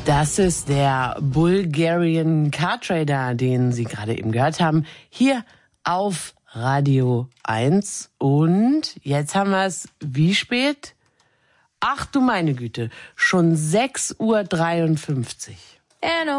Das ist der Bulgarian Car Trader, den Sie gerade eben gehört haben, hier auf Radio 1. Und jetzt haben wir es, wie spät? Ach du meine Güte, schon 6:53 Uhr.